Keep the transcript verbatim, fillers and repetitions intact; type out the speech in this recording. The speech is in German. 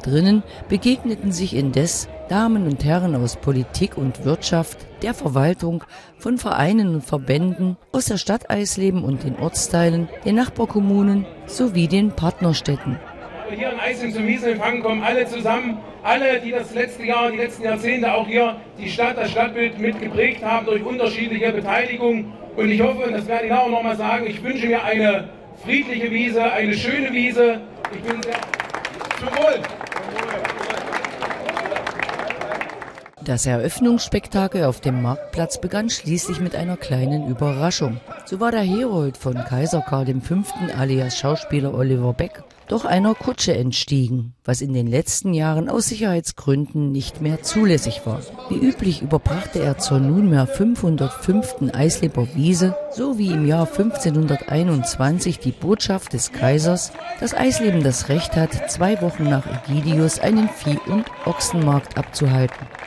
Drinnen begegneten sich indes Damen und Herren aus Politik und Wirtschaft, der Verwaltung, von Vereinen und Verbänden, aus der Stadt Eisleben und den Ortsteilen, den Nachbarkommunen sowie den Partnerstädten. Hier in Eisleben zum Wiesenempfang kommen alle zusammen, alle, die das letzte Jahr, die letzten Jahrzehnte auch hier die Stadt, das Stadtbild mit geprägt haben durch unterschiedliche Beteiligung. Und ich hoffe, und das werde ich auch noch mal sagen, ich wünsche mir eine friedliche Wiese, eine schöne Wiese. Ich bin sehr zum Wohl. Das Eröffnungsspektakel auf dem Marktplatz begann schließlich mit einer kleinen Überraschung. So war der Herold von Kaiser Karl der Fünfte alias Schauspieler Oliver Beck doch einer Kutsche entstiegen, was in den letzten Jahren aus Sicherheitsgründen nicht mehr zulässig war. Wie üblich überbrachte er zur nunmehr fünfhundertfünften Eisleber Wiese so wie im Jahr fünfzehnhunderteinundzwanzig die Botschaft des Kaisers, dass Eisleben das Recht hat, zwei Wochen nach Ägidius einen Vieh- und Ochsenmarkt abzuhalten.